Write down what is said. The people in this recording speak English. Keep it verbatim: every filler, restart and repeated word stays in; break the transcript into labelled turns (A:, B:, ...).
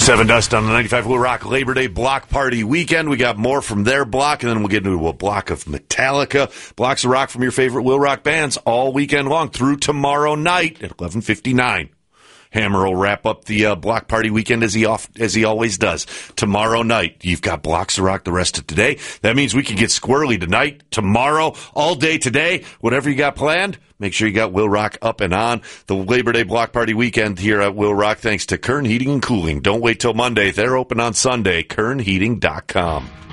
A: Seven Dust on the ninety-five Will Rock Labor Day Block Party Weekend. We got more from their block, and then we'll get into a block of Metallica. Blocks of rock from your favorite Will Rock bands all weekend long through tomorrow night at eleven fifty-nine. Hammer will wrap up the uh, block party weekend as he off, as he always does. Tomorrow night, you've got Blocks of Rock the rest of today. That means we can get squirrely tonight, tomorrow, all day today. Whatever you got planned, make sure you got Will Rock up and on. The Labor Day block party weekend here at Will Rock, thanks to Kern Heating and Cooling. Don't wait till Monday. They're open on Sunday. Kern Heating dot com.